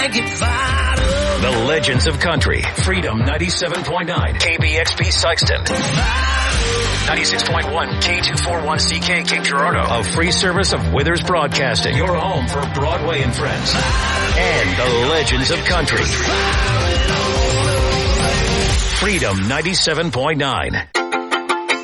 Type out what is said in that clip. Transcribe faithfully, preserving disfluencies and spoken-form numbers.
make it vital. The Legends of Country. Freedom ninety-seven point nine. K B X P Sykeston. ninety-six point one K two forty-one C K Cape Girardeau. A free service of Withers Broadcasting. Your home for Broadway and Friends. And the Legends of Country. Freedom ninety-seven point nine.